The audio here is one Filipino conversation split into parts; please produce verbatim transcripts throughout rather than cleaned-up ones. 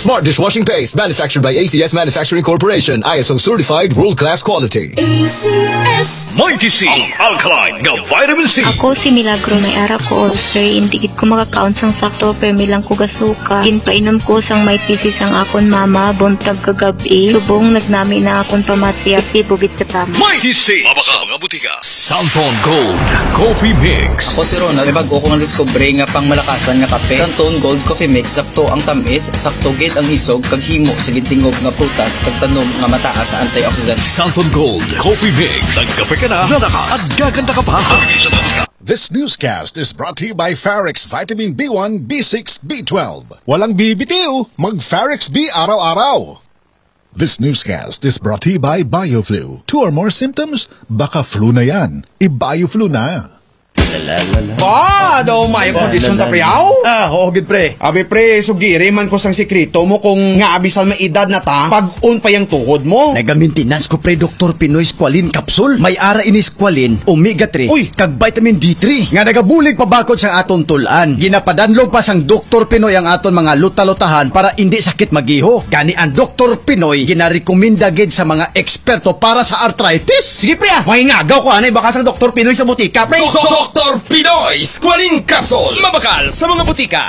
Smart dishwashing paste manufactured by A C S Manufacturing Corporation. I S O certified world-class quality. A C S Mighty C, ang alkaline nga vitamin C. Ako si Milagro, may ara ko ulcer, hindi gid ko makakaon sang sakto pero may lang ko gasuka. Ginpainom ko sang may pisis ang akon mama buntag kagabi. Subong nagnami na akon pamati at bugit katama. Mighty C, mabaka mga butika. Santon Gold Coffee Mix. Ako si Ronald, may bago ko nga discovery nga pang malakasan nga kape. Santon Gold Coffee Mix, sakto ang tamis, sakto gate ang hisog, kag himo sa gintingog nga prutas, kag tanom nga mataas sa antioxidant. Santon Gold Coffee Mix. Nagkape ka na, nanakas, at gaganda ka pa. This newscast is brought to you by Farex Vitamin B one, B six, B twelve. Walang bibitiw, mag-Farex B araw-araw. This newscast is brought to you by BioFlu. Two or more symptoms? Baka flu na yan. I-BioFlu na. Ah, daw may kondisyon ta priyaw? Ah, oo, gid pre. Abi pre, sugiri man ko sang sikreto mo kung nga abisal may edad na ta, pag-un pa yung tuhod mo. Nagamintinas ko pre Doktor Pinoy Squalene Capsule. May ara ini squalene, omega three, Uy! kag vitamin D three. Nga nagabulig pa bakod sa aton tulan. Ginapadanlog pa sang Doktor Pinoy ang aton mga luta-lutahan para hindi sakit magiho. Gani ang Doktor Pinoy ginarekomenda gid sa mga eksperto para sa arthritis. Sige pre, ah, mahingagaw ko anay baka sang Doktor Pinoy sa butika pre. Doktor Pinoy Squalene Capsule. Mabakal sa mga butika.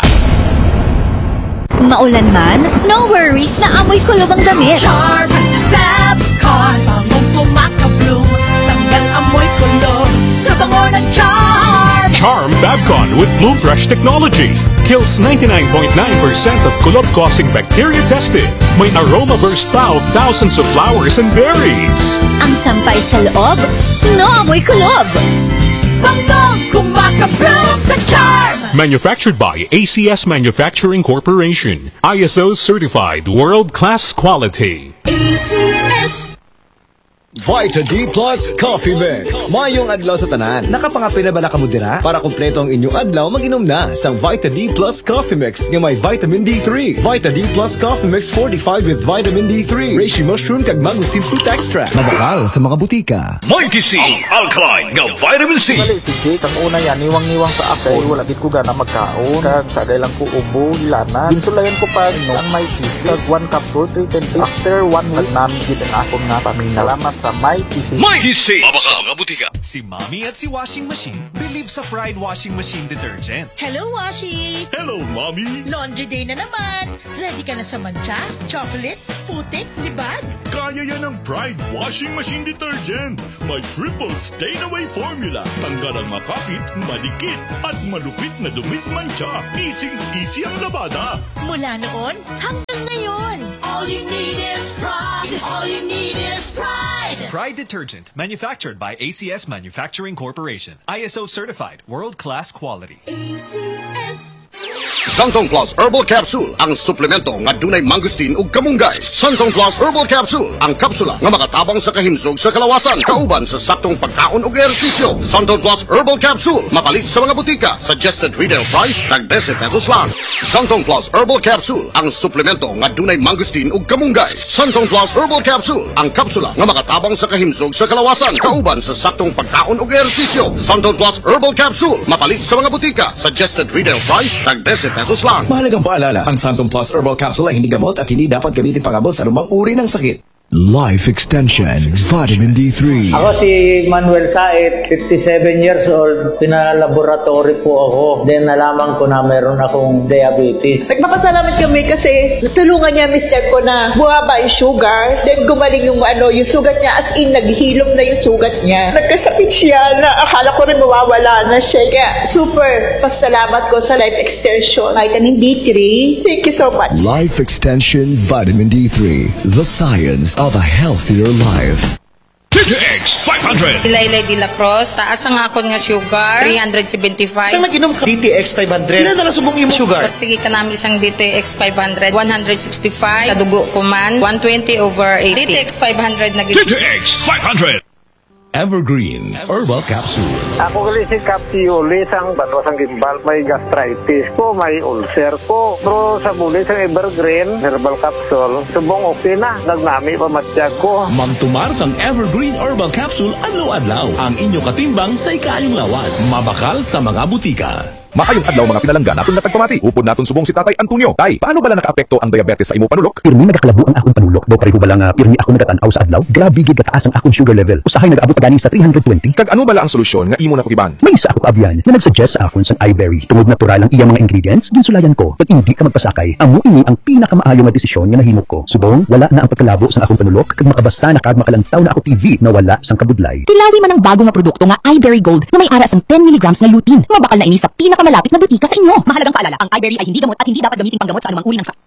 Maulan man, no worries na amoy kulob ang damit. Charm Fabcon, bangong pumakabloom, tanggal amoy kulob sa bango ng Charm. Charm Fabcon with Bloom Fresh technology kills ninety-nine point nine percent of kulob-causing bacteria tested. May aroma burst pa of thousands of flowers and berries. Ang sampay sa loob, no amoy kulob. Bangong kumakabloom sa Charm. Manufactured by A C S Manufacturing Corporation. I S O certified world-class quality. A C S Vita D Plus Coffee Mix. Mayong adlaw sa tanan. Nakapangapin na ba na kamo dira? Para kumpleto ang inyong adlaw, mag-inom na sa Vita D Plus Coffee Mix nga may vitamin D three. Vita D Plus Coffee Mix fortified with vitamin D three, reishi mushroom kag mangosteen fruit extract. Mabakal sa mga butika. Mighty C, ang alkaline nga vitamin C. Dali si Jake, ang una yan, niwang-niwang sa akay, wala gid ko gana magkaon, kag sagay lang ko ubo, hilana. Ginsulayan ko pa no, ang may kisi, kag one capsule, three ten days. After one week, namin gid ang akon nga paminaw. Salamat sa Mighty C. Mighty C, mabaka mga butika. Si Mommy at si Washing Machine believe sa Pride Washing Machine Detergent. Hello, Washi! Hello, Mommy! Laundry day na naman! Ready ka na sa mancha, chocolate, putik, libag? Kaya yan ang Pride Washing Machine Detergent. May triple stain-away formula. Tanggal ang makapit, madikit, at malupit na dumit mancha. Easy-easy ang labada. Mula noon hanggang ngayon. All you need is pride. All you need is pride. Pride Detergent, manufactured by A C S Manufacturing Corporation. I S O certified, world-class quality. A C S Santong Plus Herbal Capsule, ang suplemento nga dunay mangosteen ug kamunggay. Santong Plus Herbal Capsule, ang kapsula nga makatabang sa kahimsog sa kalawasan, kauban sa saktong pagkaon ug ehersisyo. Santong Plus Herbal Capsule, mapalit sa mga butika. Suggested retail price tag ten pesos lang. Santong Plus Herbal Capsule, ang suplemento nga dunay mangosteen ug kamunggay. Santong Plus Herbal Capsule, ang kapsula nga makatabang sa kahimsog sa kalawasan, kauban sa saktong pagkaon ug ehersisyo. Santong Plus Herbal Capsule, mapalit sa mga butika. Suggested retail price tag ten pesos lang. Mahalagang paalala, ang Santon Plus Herbal Capsule ay hindi gamot at hindi dapat gamitin pangabot sa anumang uri ng sakit. Life Extension Vitamin D three. Ako si Manuel Said, fifty-seven years old. Pinalaboratory po ako. Then nalaman ko na meron akong diabetes. Nagpapasalamat kami kasi natulungan niya mister ko na buhaba yung sugar. Then gumaling yung ano, yung sugat niya, as in naghihilom na yung sugat niya. Nagkasakit siya na akala ko rin mawawala na siya. Kaya super pasalamat ko sa Life Extension Vitamin D three. Thank you so much. Life Extension Vitamin D three. The science of a healthier life. D T X five hundred. Ilaylay de la Cruz, taas ang akon nga sugar, three seventy-five. Saan nag-inom ka? D T X five hundred. Ilan na lang subong imo sugar? Tigi ka namin isang D T X five hundred, one sixty-five. Sa dugo ko man, one twenty over eighty. D T X five hundred na D T X five hundred. Evergreen Herbal Capsule. Ako kasi si Capsiuli, sang bato sang gimbal, may gastritis ko, may ulcer ko. Pero sa muli sang Evergreen Herbal Capsule, subong okay na, nagnami pa matiyag ko. Magtumar sang Evergreen Herbal Capsule adlaw-adlaw. Ang inyo katimbang sa ikayong lawas. Mabakal sa mga butika. Maayong adlaw mga pinalanggan naton natagpamati. Upod naton subong si Tatay Antonio. Tay, paano bala nakaapekto ang diabetes sa imo panulok? Pirmi nagakalabo ang akong panulok. Do pareho bala nga pirmi ako nagatanaw sa adlaw. Grabe gid kataas ang akong sugar level. Usahay nagaabot pa gani sa three hundred twenty. Kag ano bala ang solusyon nga imo nakugiban? May isa ako kaabyan na nagsuggest sa akon sang iBerry. Tungod natural ang iyang mga ingredients, ginsulayan ko. Pag hindi ka magpasakay, amo ini ang pinakamaayo nga desisyon nga nahimo ko. Subong wala na ang pagkalabo sa akong panulok kag makabasa na kag makalantaw na ako T V na wala sang kabudlay. Tilawi man ang bago nga produkto nga iBerry Gold na may aras ang ten milligrams na lutein. Mabakal na ini sa pinakamalapit na butika sa inyo. Mahalagang paalala, ang iBerry ay hindi gamot at hindi dapat gamitin panggamot sa anumang uri ng sakit.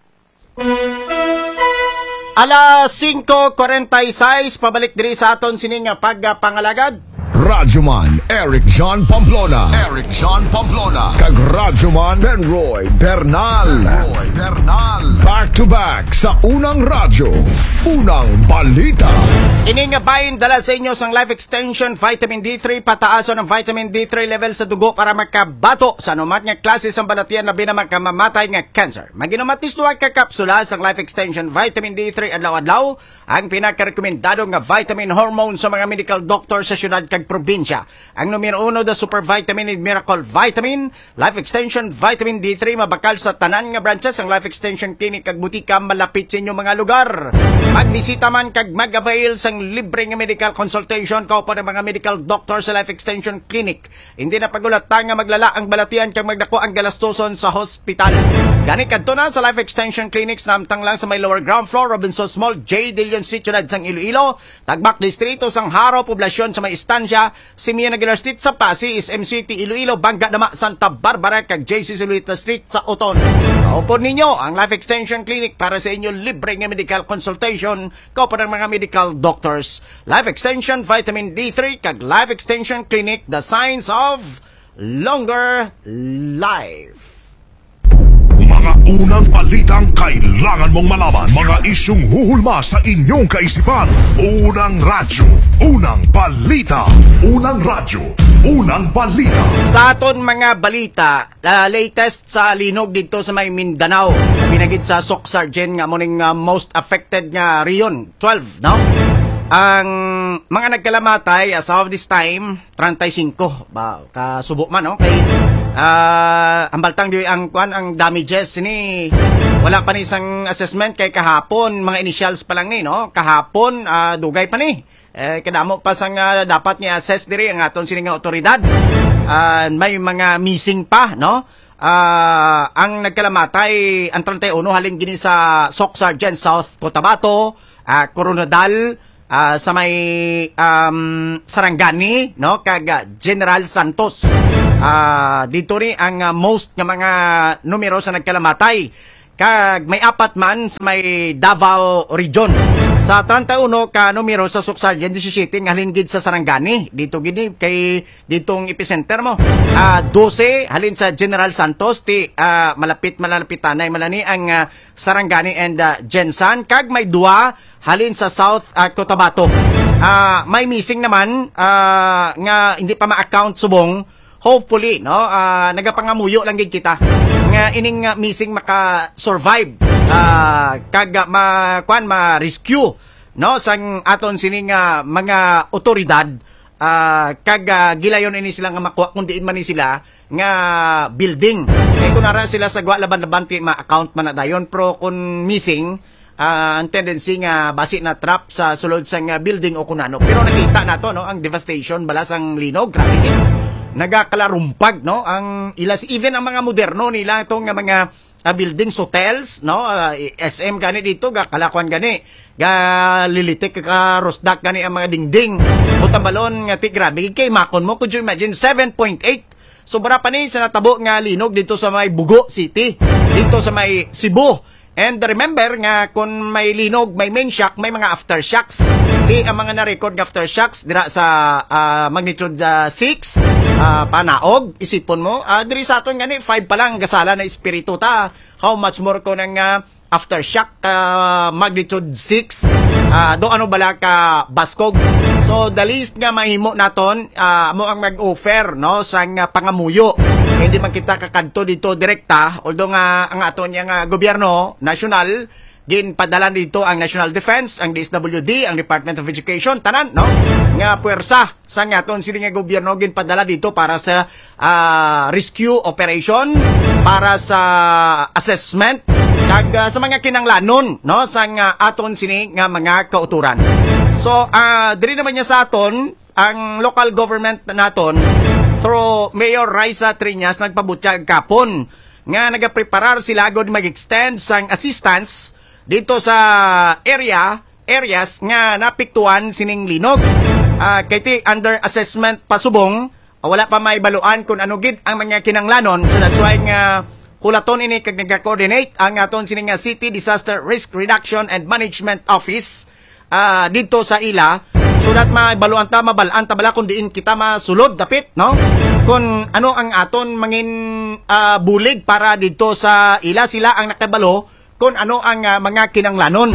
Alas five forty-six, pabalik diri sa aton sining nga pagpangalagad. Radyoman Eric John Pamplona. Eric John Pamplona. Kag Radyoman Benroy Bernal. Roy Bernal. Back to back sa unang radyo. Unang balita. Ini nga bayin dala sa inyo sang Life Extension Vitamin D three, pataason ang vitamin D three level sa dugo para makabato sa anumat nga klase sang balatian labi na makamamatay nga cancer. Maginumatis duha ka kapsula sang Life Extension Vitamin D three adlaw-adlaw, ang pinaka-rekomendado nga vitamin hormone sa mga medical doctor sa syudad kag probinsya. Ang numero uno da Super Vitamin and Miracle Vitamin, Life Extension Vitamin D three, mabakal sa tanan nga branches ang Life Extension Clinic kag butika malapit sa inyo mga lugar. Magbisita man kag mag-avail sang libre nga medical consultation kaupo ng mga medical doctor sa Life Extension Clinic. Hindi na pagulatan nga maglala ang balatian kag magdako ang galastoson sa hospital. Gani kadto na sa Life Extension Clinics namtang lang sa may lower ground floor, Robinson Mall, J. Dillon Street, Ciudad sang Iloilo, Tagbak Distrito sang Haro, poblasyon sa may istansya, Simeon Aguilar Street sa Pasig, S M City, Iloilo, Bangga Dama, Santa Barbara, kag J C Zulueta Street sa Oton. Kaupon ninyo ang Life Extension Clinic para sa inyo libre nga medical consultation kaupo ng mga medical doctors. Life Extension Vitamin D three kag Life Extension Clinic, the signs of longer life. Mga unang balitang kailangan mong malaman. Mga isyong huhulma sa inyong kaisipan. Unang radyo, unang balita. Unang radyo, unang balita. Sa aton mga balita, uh, latest sa linog dito sa may Mindanao. Pinagid sa Soc Sargent nga muning uh, most affected nga riyon, twelve, no? Ang mga nagkalamatay as of this time, thirty-five ba kasubo man, no? Kay uh, ang baltang di ang kuan ang damages ni wala pa ni isang assessment kay kahapon mga initials pa lang ni, no? Kahapon uh, dugay pa ni. Eh kadamo pa sang uh, dapat ni assess diri ang aton sining otoridad. Uh, may mga missing pa, no? Uh, ang nagkalamatay ang thirty-one halin gini sa Soc Sargent South Cotabato, uh, Coronadal, uh, sa may um, Sarangani, no, kag General Santos. Uh, dito ni ang uh, most nga mga numero sa nagkalamatay. Kag may apat man sa may Davao Region. Sa thirty-one ka numero sa Soc Sargent seventeen nga halin gid sa Sarangani. Dito gid kay ditong epicenter mo. Uh, twelve halin sa General Santos ti uh, malapit malalapitanay malani ang uh, Sarangani and uh, Gensan. Kag may dua halin sa South uh, Cotabato. Uh, may missing naman uh, nga hindi pa ma-account subong. Hopefully, no, uh, nagapangamuyo lang gid kita nga ining uh, missing maka-survive, uh, kag ma kuan ma-rescue, no, sang aton sining uh, mga otoridad, uh, kag uh, gilayon ini sila nga makuha kun diin man ni sila nga building. Kay kunara sila sa gwa laban-laban ti ma-account man na dayon, pro kun missing uh, ang tendency nga basi na trap sa sulod sang uh, building o kunano. Pero nakita nato, no, ang devastation balas ang linog, grabe din. Nagakalarumpag, no, ang ilas even ang mga moderno nila itong mga uh, buildings, hotels, no, uh, S M gani dito gakalakuan gani ga lilitik ka rosdak gani ang mga dingding butambalon nga ti grabe kay makon mo. Could you imagine seven point eight sobra pa ni sa natabo nga linog dito sa may Bugo City, dito sa may Cebu. And remember nga kung may linog, may main shock, may mga aftershocks. Di ang mga na-record ng aftershocks dira sa uh, magnitude uh, six, uh, panaog, isipon mo. Uh, diri sa aton gani five pa lang gasala na espiritu ta. How much more ko ng uh, aftershock uh, magnitude six? Uh, do ano bala ka Baskog? So the least nga mahimo naton uh, mo ang mag-offer no sang uh, pangamuyo. Hindi man kita kakadto dito direkta although nga ang aton yang uh, gobyerno nasyonal ginpadala dito ang National Defense, ang D S W D, ang Department of Education, tanan, no? Nga puwersa sa ngaton sila nga gobyerno ginpadala dito para sa uh, rescue operation, para sa assessment, kag uh, sa mga kinanglanon, no? Sa nga aton sini nga mga kauturan. So, uh, diri naman niya sa aton, ang local government naton, through Mayor Raisa Triñas, nagpabutyag kapon, nga nagapreparar sila god mag-extend sang assistance dito sa area, areas nga napiktuan sining linog. Uh, kay ti under assessment pasubong, uh, wala pa may baluan kung ano gid ang mga kinanglanon. So that's why nga kulaton ini kag nag-coordinate ang aton sining nga City Disaster Risk Reduction and Management Office uh, dito sa ila. So that may baluan ta, mabalaan ta bala kung diin kita masulod dapit, no? Kung ano ang aton mangin uh, bulig para dito sa ila, sila ang nakabalo kung ano ang uh, mga kinanglanon.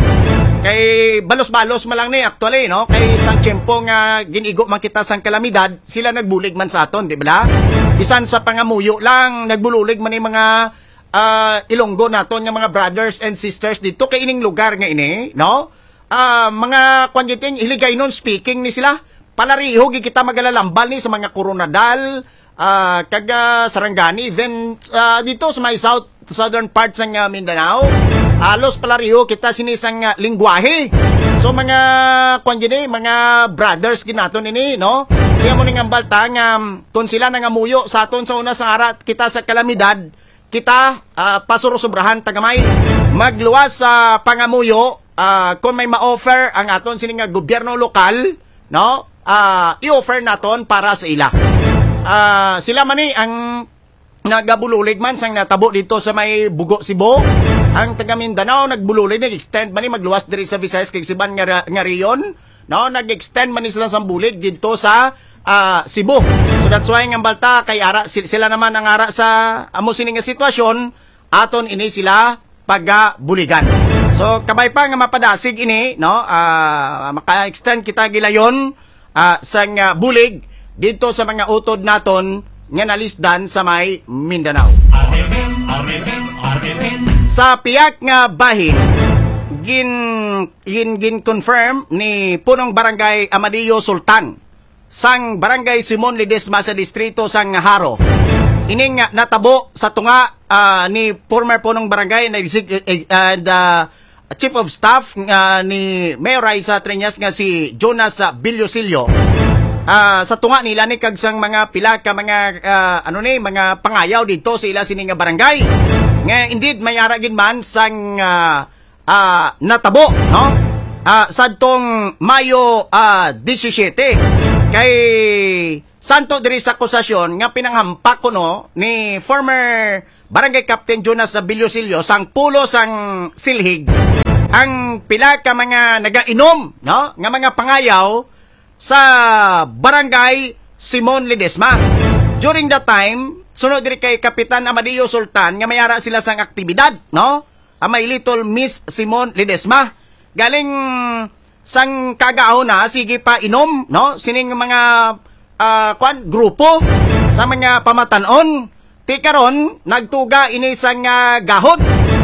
Kay balos-balos malang ni actually, no? Kay sang tiyempo nga ginigo man kita sang kalamidad, sila nagbulig man sa aton, di ba? Bisan sa pangamuyo lang nagbululig man ni mga uh, Ilonggo naton nga mga brothers and sisters dito kay ining lugar nga ini, no? Uh, mga kwangiting iligay nun speaking ni sila. Palariho gi kita magalalambal ni sa mga Coronadal, uh, kaga Sarangani, even uh, dito sa may south southern parts ng uh, Mindanao, alos palariho kita sinisang uh, lingwahe. So mga kwan gini, mga brothers ginaton ini, no? Kaya mo ning ambalta nga um, kung sila nangamuyo sa aton sa una sa ara kita sa kalamidad, kita uh, pasurosobrahan tagamay magluwas sa pangamuyo uh, kung may ma-offer ang aton sining nga gobyerno lokal, no? Uh, i-offer naton para sa ila. Uh, sila man ni ang nagabululig man sang natabo dito sa may Bugo, Cebu. Ang taga Mindanao nagbululig, nag-extend man ni magluwas diri sa Visayas kay Siban nga, nga riyon, no? Nag-extend man ni sila sa bulig dito sa uh, Cebu. So that's why ng balta kay ara sila naman ang ara sa amo sining nga sitwasyon, aton ini sila pagabuligan. So kabay pa nga mapadasig ini, no? Uh, maka-extend kita gilayon uh, sang uh, bulig dito sa mga utod naton nga nalisdan sa may Mindanao. Sa piyak nga bahin, gin gin gin confirm ni punong barangay Amadillo Sultan sang barangay Simon Ledesma sa distrito sang Haro. Ining natabo sa tunga uh, ni former punong barangay na uh, the chief of staff uh, ni Mayor Raisa Triñas nga si Jonas Billosilio. Uh, sa tunga nila ni kag sang mga pila ka mga uh, ano ni mga pangayaw dito sa ila sining nga barangay nga indeed may ara gid man sang uh, uh, natabo, no? Uh, sadtong Mayo uh, seventeen kay santo diri sa akusasyon nga pinanghampak ko no ni former barangay captain Jonas Billosilio sang pulo sang silhig ang pila ka mga nagainom, no? Nga mga pangayaw sa barangay Simon Ledesma. During that time, sunod diri kay Kapitan Amadillo Sultan nga mayara sila sang aktibidad, no? Amay Little Miss Simon Ledesma. Galing sang kagao na sige pa inom, no? Sining mga uh, kwan grupo sa mga pamatanon. Ti karon nagtuga ini sang uh, gahod.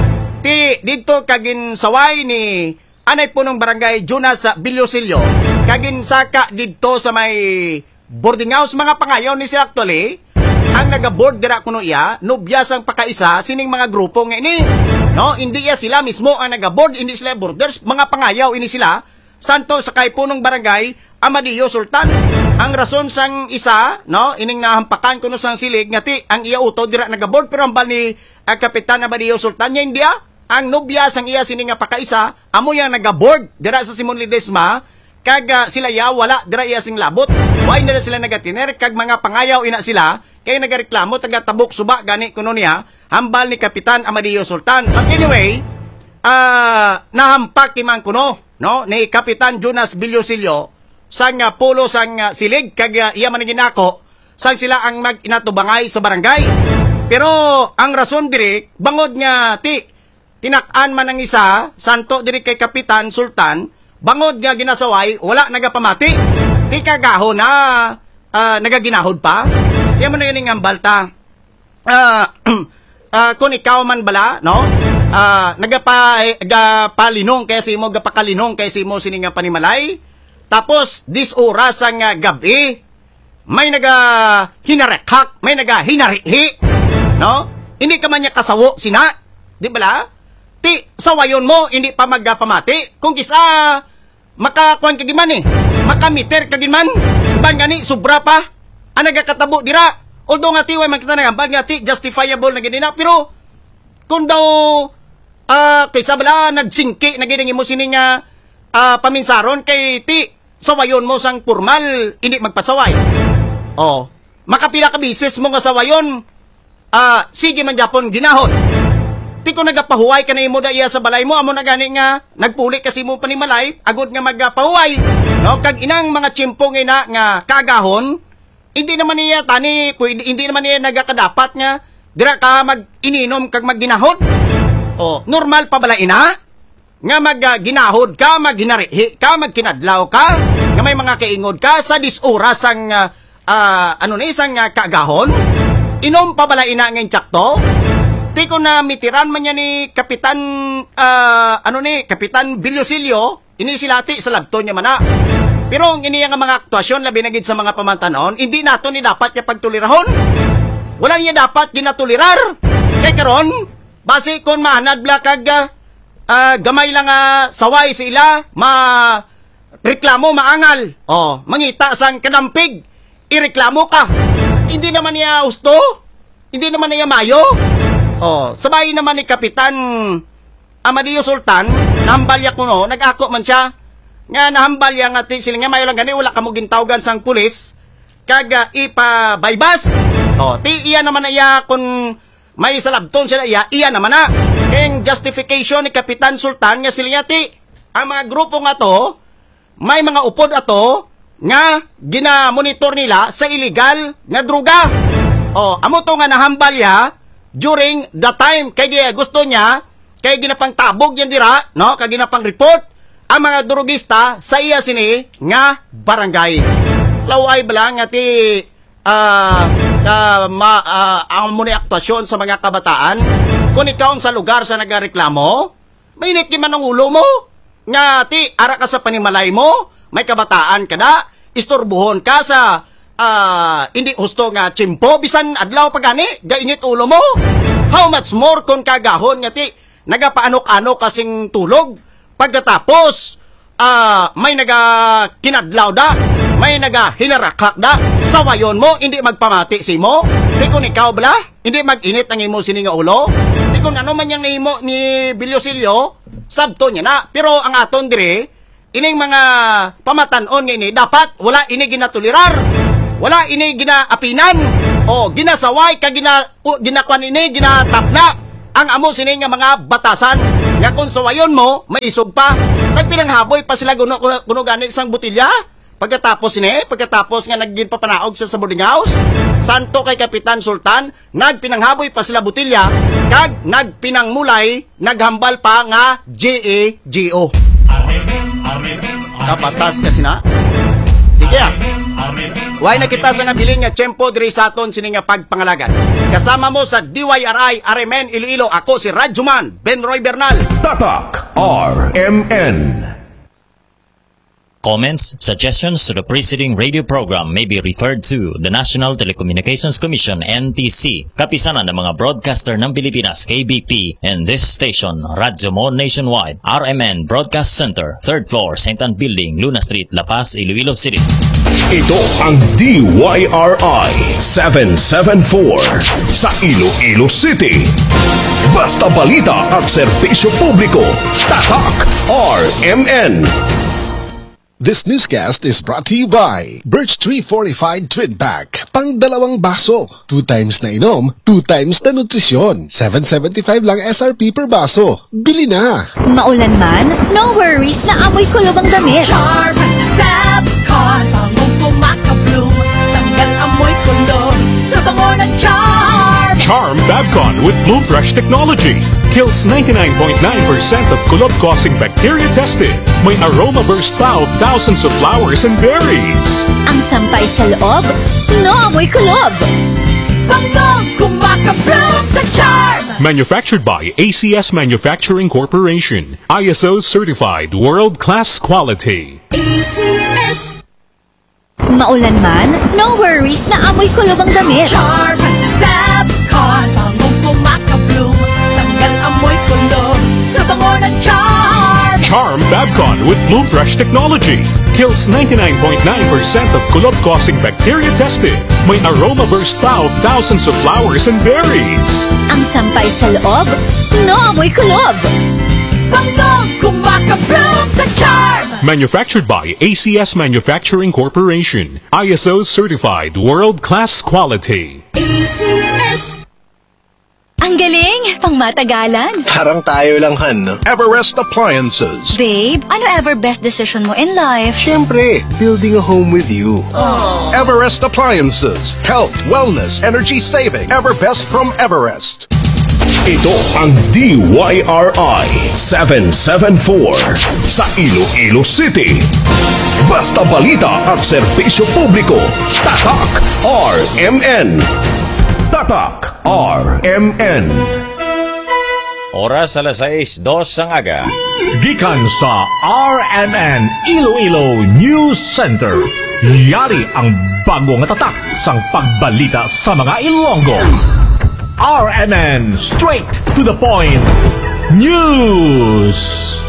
Ti dito kagin saway ni anay punong barangay Jonas Billosilio kagin saka dito sa may boarding house mga pangayaw ni sila actually ang naga-board dira kuno iya nobya sang pakaisa sining mga grupo nga ini, no? Hindi iya sila mismo ang naga-board, hindi sila boarders, mga pangayaw ini sila santo sa kay punong barangay Amadillo Sultan. Ang rason sang isa, no, ining nahampakan kuno sang silig ngati ang iya uto dira naga-board pero ang bal ni uh, Kapitan Amadillo Sultan nya India ang nobya sang iya sining nga pakaisa amo yang naga-board dira sa Simon Ledesma kag uh, sila ya wala dira iya sing labot why na sila nagatiner kag mga pangayaw ina sila kay nagareklamo taga tabok suba gani kuno niya hambal ni Kapitan Amadillo Sultan. But anyway, uh, nahampak man kuno, no, ni Kapitan Jonas Billosilio sang uh, pulo sang uh, silig kag uh, iya man ginako sang sila ang mag-inatubangay sa barangay. Pero ang rason diri bangod nga ti tinak-an man ang isa santo diri kay Kapitan Sultan bangod nga ginasaway wala nagapamati. Di kagaho na uh, nagaginahod pa. Yan mo na yun ang balta. Uh, uh, kung ikaw man bala, no? Uh, nagapa, eh, gapalinong kaya si mo, gapakalinong kaya si mo sininga panimalay. Tapos, dis oras ang uh, gabi, may naga hinarekhak, may naga hinarihi, no? Hindi ka man niya kasawo, sina. Di bala? Ti, sawayon mo, hindi pa magpamati. Kung kisa, makakuan kagiman eh. Makamiter kagiman. Ban gani, sobra pa. Ang nagakatabo dira. Although nga tiway, makita na ban nga ti, justifiable na ganina. Pero, kung daw, uh, kaysa bala, nagsingki, naginingin mo sining nga, uh, paminsaron, kay ti, sawayon mo sang formal, hindi magpasaway. Oh, makapila ka bisis mo nga sawayon, uh, sige man Japon ginahon. Ti ko nagapahuway ka na imo da iya sa balay mo, amo na gani nga, nagpuli kasi mo panimalay, agod nga magapahuway. No, kag inang mga tsimpong ina nga kagahon, hindi naman niya tani, pwede, hindi naman niya nagakadapat nga, dira ka mag-ininom kag magginahod. Oh, normal pa bala ina? Nga mag-ginahod ka, maghinarihi ka, magkinadlaw ka, nga may mga kaingod ka sa disoras ang uh, uh, ano ni isang uh, kagahon. Inom pa bala ina ng tsakto? Di ko na mitiran man niya ni Kapitan, uh, ano ni, Kapitan Bilyosilio, inisilati sa labto niya mana. Pero ang iniya nga mga aktwasyon, labi na gid sa mga pamantanon, hindi nato ni dapat niya pagtulirahon. Wala niya dapat ginatulirar. Kaya karon, base kon maanad bla kag Uh, gamay lang uh, saway sila, ma reklamo maangal. Oh, mangita sang kadampig, ireklamo ka. Hindi naman niya gusto, hindi naman niya mayo. Oh, sabay naman ni Kapitan Amadeo Sultan, nahambalya ko no, nag-ako man siya. Nga nahambalya nga ti sila nga mayo lang gani, wala ka mo gintawgan sang pulis, kag uh, ipa-baybas. Oh, ti iya naman na iya kung may salabton siya na iya, iya naman na. Ang justification ni Kapitan Sultan nga sila ti, ang mga grupo nga to, may mga upod ato nga gina-monitor nila sa illegal nga droga. O, amo to nga nahambalya during the time kay gusto niya, kay ginapang tabog yan dira, no? Kay ginapang report ang mga drogista sa iya sini nga barangay. Laway bala nga ti uh, uh, ma, uh, ang muni aktuasyon sa mga kabataan. Kung ikaw sa lugar sa nagareklamo, mainit man ang ulo mo. Nga ti, ara ka sa panimalay mo, may kabataan ka na, istorbuhon ka sa uh, hindi husto nga tsimpo, bisan adlaw pagani, gainit ulo mo. How much more kung kagahon nga ti, nagapaanok-anok kasing tulog, pagkatapos, uh, may naga kinadlaw da, may naga hinarakak da, sawayon mo, hindi magpamati si mo. Di kung ikaw bala, hindi mag-init ang imo sini nga ulo. Di kung ano man yung imo ni Bilyosilio, sabto niya na. Pero ang aton dire, ining mga pamatanon nga ini, dapat wala ini ginatulirar. Wala ini ginaapinan. O ginasaway, ka gina, uh, ginakwan ini, ginatapna. Ang amo sini nga mga batasan. Nga kung sawayon mo, maisog pa. Nagpinanghaboy pa sila kuno, kuno, kuno ganit isang butilya. Pagkatapos ini, pagkatapos nga naging papanaog siya sa boarding house, santo kay Kapitan Sultan, nagpinanghaboy pa sila butilya, kag nagpinangmulay, naghambal pa nga G A G O. Kapatas kasi na. Sige ah. Way nakita sa nabilin nga tiyempo diri sa aton sini nga pagpangalagan. Kasama mo sa D Y R I R M N Iloilo, ako si Radyoman Benroy Bernal. Tatak R M N. Comments, suggestions to the preceding radio program may be referred to the National Telecommunications Commission N T C, kapisanan ng mga broadcaster ng Pilipinas K B P, and this station, Radyo Mo Nationwide, R M N Broadcast Center, third floor, Saint Anne Building, Luna Street, La Paz, Iloilo City. Ito ang D Y R I seven seven four sa Iloilo City. Basta balita at serbisyo publiko, Tatak R M N. This newscast is brought to you by Birch Tree Fortified Twinpack. Pang dalawang baso. Two times na inom, two times na nutrisyon. seven seventy-five lang S R P per baso. Bili na! Maulan man, no worries na amoy kulob ang damit. Charm, Fab, Con, pangong pumaka-bloom. Tanggal amoy kulob sa bango ng Charm. Charm Fabcon with Bloom Fresh technology. Kills ninety-nine point nine percent of kulob-causing bacteria tested. May aroma burst pa of thousands of flowers and berries. Ang sampay sa loob, naamoy kulob. Bangong kumakablog sa Charm! Manufactured by A C S Manufacturing Corporation. I S O certified world-class quality. A C S Maulan man, no worries na amoy kulob ang damit. Charm Fabcon, bangong kumakablog. Tanggal amoy kulob sa bango ng Charm! Charm Fabcon with Bloom Fresh technology. Kills ninety-nine point nine percent of kulob-causing bacteria tested. May aroma burst pa of thousands of flowers and berries. Ang sampay sa loob, naamoy kulob. Bangong kumakablog sa Charm! Manufactured by A C S Manufacturing Corporation. I S O certified world-class quality. A C S Ang galing! Pangmatagalan! Parang tayo lang, Han, no? Everest Appliances. Babe, ano ever best decision mo in life? Siyempre, building a home with you. Aww. Everest Appliances. Health, wellness, energy saving. Everbest from Everest. Ito ang D Y R I seven seven four sa Iloilo City. Basta balita at serbisyo publiko. Tatak R M N. Tatak R M N. Oras alas sais dos ang aga. Gikan sa R M N Iloilo News Center. Yari ang bagong tatak sang pagbalita sa mga Ilonggo. R M N Straight to the Point News.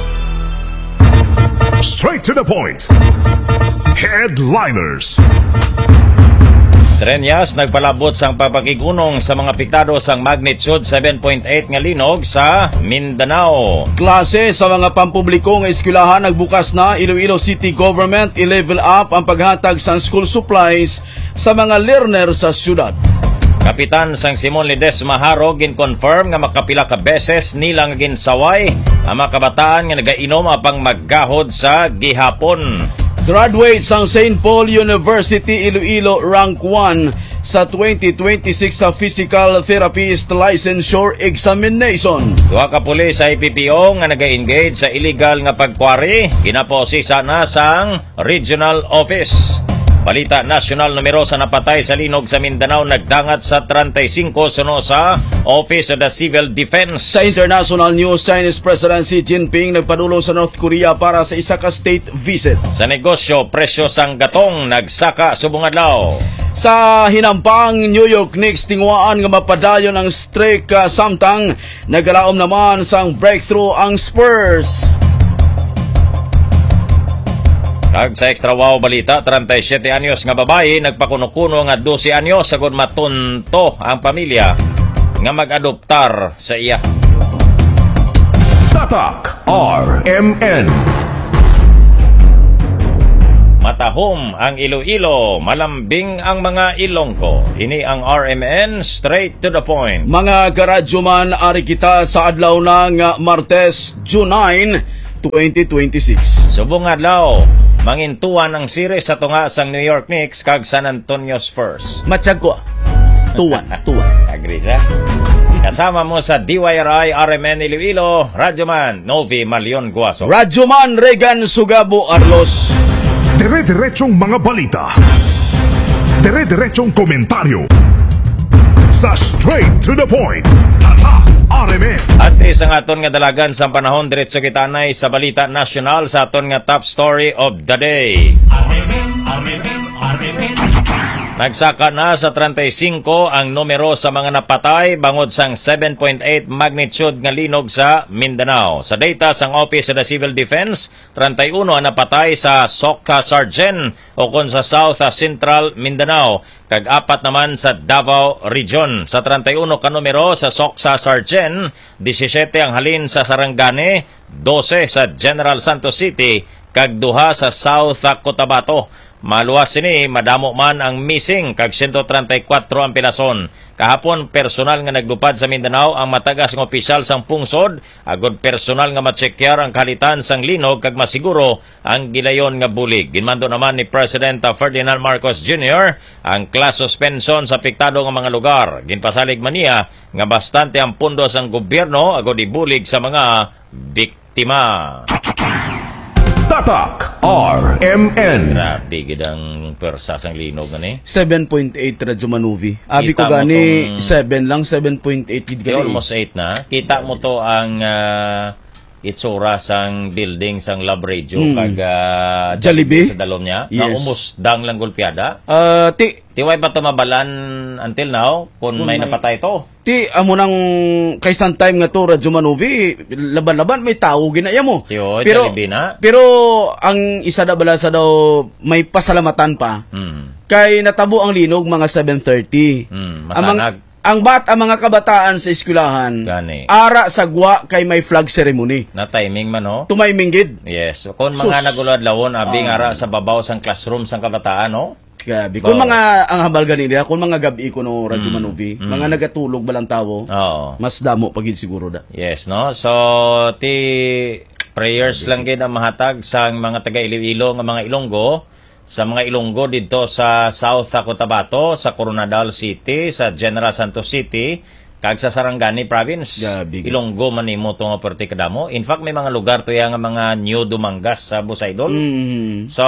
Straight to the point. Headliners. Trenyas nagpalabot sang papakigunong sa mga piktado sang magnitude seven point eight nga linog sa Mindanao. Klase sa mga pampubliko nga eskwelahan nagbukas na. Iloilo City Government i-level up ang paghatag sang school supplies sa mga learner sa syudad. Kapitan sang Simon Ledesma Haro gin-confirm nga makapila ka beses nilang ginsaway ang mga kabataan nga nagainom apang maggahod sa gihapon. Graduate sang Saint Paul University Iloilo rank one sa twenty twenty-six sa Physical Therapist Licensure Examination. Duha ka pulis sa I P P O nga naga-engage sa illegal nga pagkwari ginaposisa na sang Regional Office. Balita nasyonal, numero sa napatay sa linog sa Mindanao nagdangat sa thirty-five suno sa Office of the Civil Defense. Sa international news, Chinese President Xi Jinping nagpadulong sa North Korea para sa isa ka state visit. Sa negosyo, presyo sang gatong nagsaka subong adlaw. Sa hinampang New York Knicks tingwaan nga mapadayon ang streak uh, samtang nagalaom naman sang breakthrough ang Spurs. Kag sa extra wow balita, thirty-seven anyos nga babae nagpakuno-kuno nga twelve anyos sagod matunto ang pamilya nga mag-adoptar sa iya. Tatak R M N. Matahom ang Iloilo, malambing ang mga Ilonggo. Ini ang R M N, straight to the point. Mga karadyo man, ari kita sa adlaw na nga Martes, June nine, twenty twenty-six. Subong adlaw, mangintuan ang series sa tunga sang New York Knicks kag San Antonio Spurs. Matsag ko. Tuwan, tuwan. Agree siya? Kasama mo sa D Y R I R M N Iloilo, Radyoman Novi Malion Guaso. Radyoman Regan Sugabo Arlos. Dire-diretsong mga balita. Dire-diretsong komentaryo. Sa Straight to the Point. Tata R M N. At isang aton nga dalagan sa panahon diretso kitanay sa balita nasyonal sa aton nga top story of the day. R M N, R M N, R M N. Nagsaka na sa thirty-five ang numero sa mga napatay bangod sang seven point eight magnitude nga linog sa Mindanao. Sa data sang Office of the Civil Defense, thirty-one ang napatay sa Soka Sargen o kon sa South Central Mindanao, kag apat naman sa Davao Region. Sa thirty-one ka numero sa Soka Sargen, seventeen ang halin sa Sarangani, twelve sa General Santos City, kag duha sa South Cotabato. Maluwas sini, madamo man ang missing kag one hundred thirty-four ang pilason. Kahapon, personal nga naglupad sa Mindanao ang matagas ng opisyal sang pungsod, agod personal nga matsekyar ang kalitan sang linog kag masiguro ang gilayon nga bulig. Ginmando naman ni President Ferdinand Marcos Junior ang class suspension sa apektado nga mga lugar. Ginpasalig man niya nga bastante ang pundo sang gobyerno agod ibulig sa mga biktima. Tatak R M N. Grabe gidang persa sang linog gani. seven point eight Radyo Manuvi. Abi ko Kita mo gani tong- seven lang, seven point eight gid Di gani. almost eight na. Kita mo to ang uh, itsura sang building sang Lab Radio Mm. kag uh, Jollibee? sa dalom niya. Yes. Na umusdang lang gulpiada. Uh, ti Tiway ba to mabalan until now kung Kung may, may- napatay to? ti amo nang kaysan time nga to Radyo Manuvi, laban-laban may tao ginaya mo. Yo, Pero Jollibee na. pero ang isa da bala sa daw may pasalamatan pa. Mm. Kay natabo ang linog mga seven thirty. Mm, Ang, mga, masanag. ang bat ang mga kabataan sa eskwelahan. Gani. Ara sa gwa kay may flag ceremony. Na timing man no? Tumayming gid. Yes. So, kung mga Sus. nagulad-lawon abing Ah. ara sa babaw sang classroom sang kabataan no? Gabi. Kung Wow. mga ang habal ganila, kung mga gabi ko no Radyo Mm. Manuvi, Mm. mga nagatulog balang tawo. Oo. Mas damo pagid siguro da. Yes, no? So, ti prayers lang gid ang mahatag sa mga taga Iloilo nga mga Ilonggo, sa mga Ilonggo dito sa South Cotabato, sa Coronadal City, sa General Santos City, kag sa Sarangani Province. Gabi. Ilonggo man nimo to nga perti kadamo. In fact, may mga lugar to yang nga mga New Dumangas sa Busaydol. Mm. So,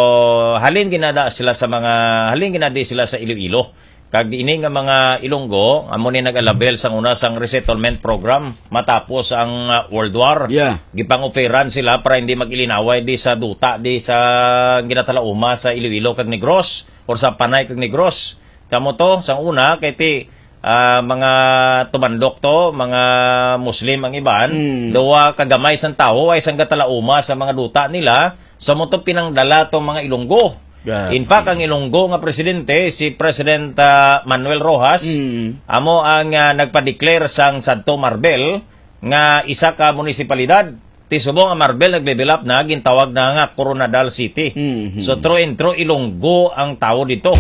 halin ginada sila sa mga halin ginadi sila sa Iloilo. Kag ini nga mga Ilonggo, amo ni nag-alabel sang una sang resettlement program matapos ang uh, World War. Yeah. Gipang-oferan sila para hindi mag-ilinaway di sa duta di sa ginatalauma sa Iloilo kag Negros or sa Panay kag Negros. Kamo to sang una kay ti ah, mga tumandok to, mga Muslim ang iban, Mm. dawa kagamay sang tao ay sang gatalauma sa mga duta nila, sa mo to pinangdala tong mga Ilonggo. Yeah. In fact, ang Ilonggo nga presidente, si President ah, Manuel Rojas, Mm. amo ang uh, nagpa-declare sang Santo Marbel nga isa ka munisipalidad. Ti subong ang Marbel nag-develop na, gintawag na nga Coronadal City. Mhm. So, through and through, Ilonggo ang tao dito.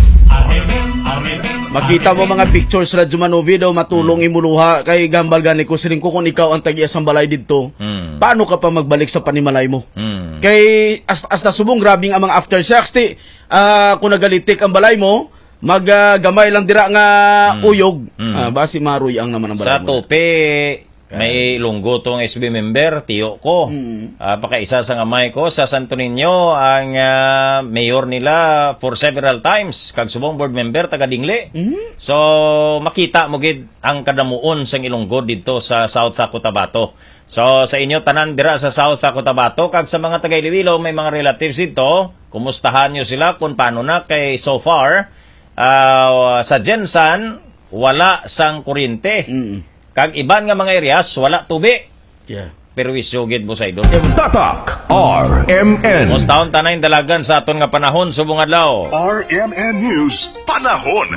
Makita mo mga pictures Radyo Manuvi daw matulong imuluha kay gambal gani ko siling ko kung ikaw ang tagiya sang balay didto. Mm. Paano ka pa magbalik sa panimalay mo? Mm. Kay as asta subong grabing ang mga aftershocks ti ah, kung nagalitik ang balay mo, maggamay lang dira nga uyog. Mm. Ah, basi maruy ang naman ang balay Sa mo. Tupi, may Ilonggo tong S B member, tiyo ko. Ah, pakaisa sa ngamay ko sa Santo Niño, ang ah, mayor nila for several times. Kag subong board member, taga Dingle. So, makita mo gid ang kadamuon sang Ilonggo dito sa South Cotabato. So, sa inyo, tanan dira sa South Cotabato, kag sa mga taga Iloilo, may mga relatives dito, kumustahan nyo sila kung paano na kay so far, ah, sa Jensan, wala sang kuryente. Kag iban nga mga areas, wala tubi. Yeah. Pero isyugid mo sa idol. Tatak R M N. Mustahon tanay dalagan sa aton nga panahon subong adlaw. R M N News Panahon.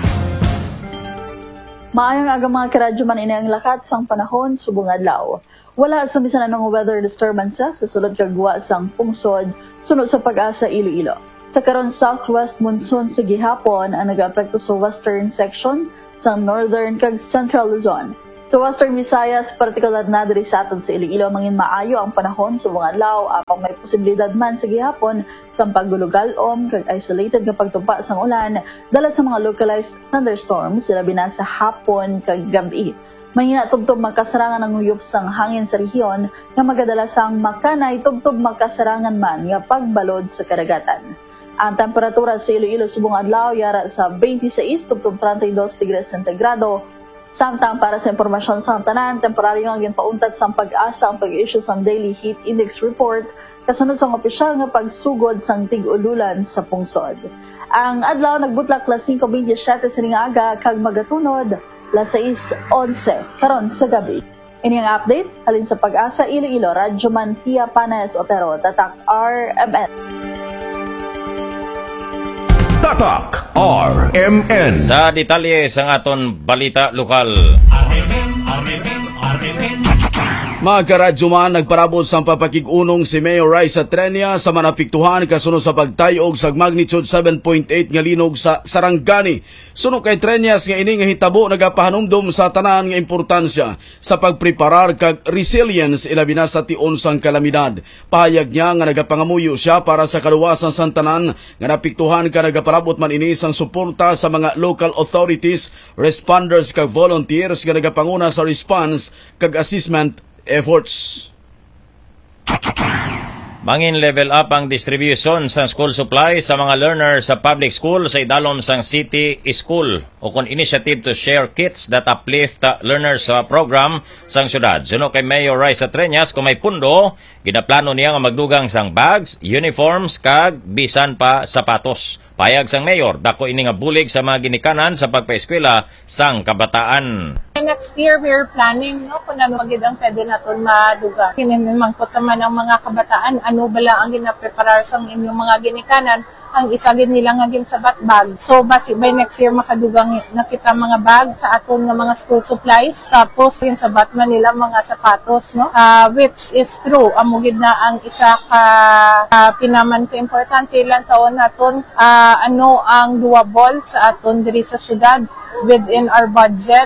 Maayong aga mga karadyo man ini ang lakat sang panahon subong adlaw. Wala sa bisan anong weather disturbances sa sulod kagwa sang pungsod sunod sa pag-asa Iloilo. Sa karon southwest monsoon sa gihapon ang nag-apekto sa western section sa northern kag central Luzon. Sa Western Visayas, partikular na diri sa aton sa Iloilo, mangin maayo ang panahon subong adlaw apang may posibilidad man sa gihapon sa pagulugalom kag isolated nga pagtumpa sang ulan dala sa mga localized thunderstorms labi na sa hapon kag gabi. Mahina tubtob makasarangan ang uyop sang hangin sa rehiyon nga magadala sang makanay tubtob makasarangan man nga pagbalod sa kadagatan. Ang temperatura sa Iloilo subong adlaw yara sa twenty-six tubtob thirty-two degrees centigrado. Samtang para sa impormasyon sa tanan, temporaryo nga ginpauntat sa pag-asa ang pag-issue sa Daily Heat Index Report kasunod sa opisyal nga pagsugod sang tig-ululan sa pungsod. Ang adlaw nagbutlak las five twenty-seven sa ning aga kag magatunod las six eleven karon sa gabi. Ini ang update halin sa Pag-asa Iloilo, Radyo Man Tia Panes Otero, Tatak R M N. Tatak R M N. Sa detalye sang aton balita lokal. Mga karadyo man, nagparabot sa papakig-unong si Mayor Raisa Trenia sa manapiktuhan kasunod sa pagtayog sa magnitude seven point eight nga linog sa Sarangani. Suno kay Trenias nga ini nga hitabo nagapahanumdom sa tanan nga importansya sa pagpreparar kag resilience ilabi na sa tion sang kalamidad. Pahayag niya nga nagapangamuyo siya para sa kaluwasan sa tanan nga napiktuhan ka nagaparabot man ini sang suporta sa mga local authorities, responders kag volunteers nga nagapanguna sa response kag assessment efforts. Mangin level up ang distribution sa school supplies sa mga learners sa public school sa idalom sang city school o kon initiative to share kits that uplift the learners sa program sang syudad. Suno kay Mayor Raisa Trenias, kung may pundo, ginaplano niya nga magdugang sang bags, uniforms kag bisan pa sapatos. Payag sang mayor, dako ini nga bulig sa mga ginikanan sa pagpaeskwela sang kabataan. Next year, we're planning, no, kung ano magid ang pwede natin maduga. Kinimangkot naman ang mga kabataan, ano bala ang ginapreparar sang inyong mga ginikanan, ang isagid nila nga gin sa bag. So, basi by next year, makadugang nakita mga bag sa aton nga mga school supplies. Tapos, yun sa batman nila mga sapatos, no? Uh, which is true. Amugid na ang isa ka uh, pinaman ko importante ilang taon naton. Uh, ano ang doable sa aton diri sa syudad within our budget,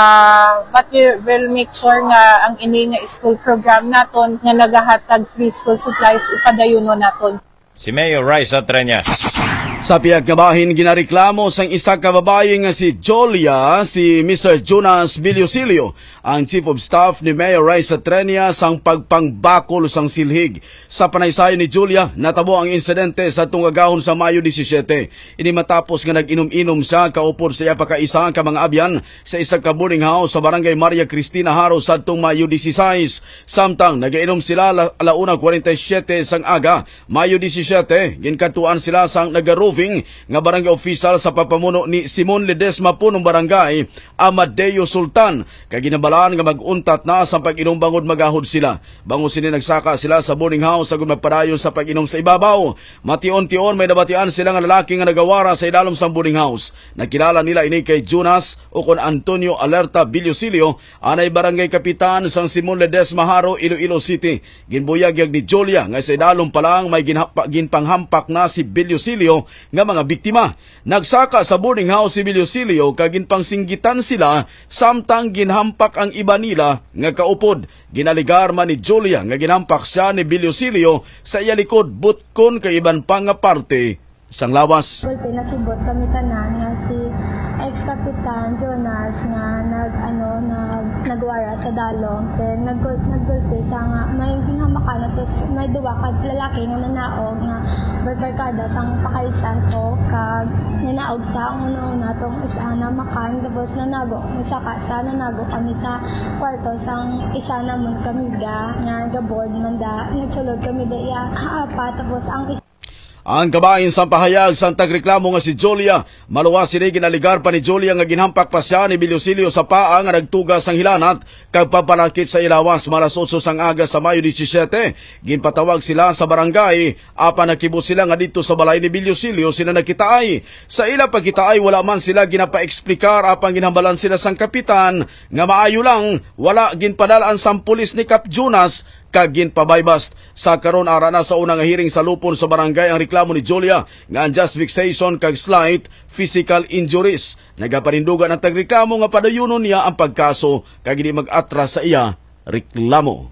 uh, but we will make sure nga ang ini nga school program naton nga nagahatag free school supplies ipadayuno naton. Si Mayor Raisa Trenias. Sa piyag nga bahin, ginareklamo sang isa ka babae nga si Jolia, si Mister Jonas Villosilio, ang Chief of Staff ni Mayor Raisa Trenias sang pagpangbakol sang silhig. Sa panaysayo ni Julia, natabo ang insidente sa tungagahon sa Mayo seventeen. Ini matapos nga nag-inom-inom siya kaupod sa iya pakaisa ka mga abyan sa isa ka boarding house sa Barangay Maria Cristina Haro sa tung Mayo sixteen. Samtang nagainom sila la, alauna forty-seven sang aga, Mayo seventeen, ginkatuan sila sang nagaroofing nga barangay official sa papamuno ni Simon Ledesma punong barangay Amadeo Sultan. Kay ginabalaan nga mag-untat na sa pag-inom bangod magahod sila. Bango sini nagsaka sila sa boarding house agud magpadayon sa pag-inom sa ibabaw. Mation-tion may nabatian sila nga lalaki nga nagawara sa idalom sa boarding house. Nakilala nila ini kay Jonas o kon Antonio Alerta Villosilio, anay barangay kapitan sang Simon Ledesma Haro, Iloilo City. Ginbuyagyag ni Julia nga sa idalom pa lang may ginpanghampak na si Villosilio nga mga biktima. Nagsaka sa boarding house si Villosilio kag ginpangsinggitan sila samtang ginhampak ang iba nila nga kaupod. Ginaligar man ni Julia nga ginhampak siya ni Villosilio sa iya likod butkon kay iban pa nga parte sang lawas. Well, pinakibot kami tanan nga si ex-kapitan Jonas nga nag ano nag nagwara sa dalong then nag naggulpi sa nga may ginhamakan na tos may duwa ka lalaki nga nanaog nga barbarkada sang pakaisan ko kag nanaog sa una-una tong isa na makan tapos nanago saka sa nanago kami sa kwarto sang isa namon kamiga nga gaboard manda nagsulod kami daya apa tapos ang isa ang kabahin sa pahayag sa tagreklamo nga si Julia, maluwas sini ginaligar pa ni Julia nga ginhampak pa siya ni Villosilio sa paa nga nagtugas sang hilanat kag papalakit sa ilawas malas otso sang aga sa Mayo seventeen. Ginpatawag sila sa barangay, apan nakibot sila nga dito sa balay ni Villosilio sila nakitaay. Sa ila pagkitaay wala man sila ginapa-eksplikar apan ginhambalan sila sang kapitan nga maayo lang wala ginpadalaan sang pulis ni Kap Jonas kag ginpabaybast. Sa karon ara na sa unang hearing sa lupon sa barangay ang reklamo ni Julia nga unjust vexation kag slight physical injuries. Nagaparindugan ang tagreklamo nga padayunon niya ang pagkaso kag hindi mag-atras sa iya reklamo.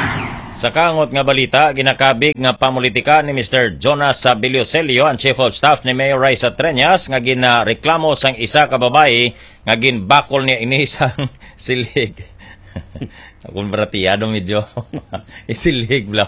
Sa kangot nga balita, ginakabig nga pamulitika ni Mister Jonas Villosilio, ang Chief of Staff ni Mayor Raisa Trenias, nga ginareklamo sang isa ka babae nga ginbakol niya ini sang silig. Kung baratiyado medyo isilig blaw.